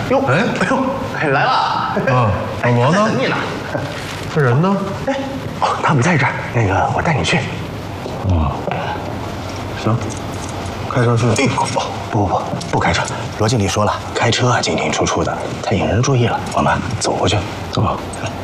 哟， 哎来了。 啊，老罗呢？ 等你呢。 这人呢？ 哎，哦，他不在这儿。那个，我带你去。 行，开车去。 不开车。罗经理说了，开车进进出出的，太引人注意了。我们走过去。 走吧。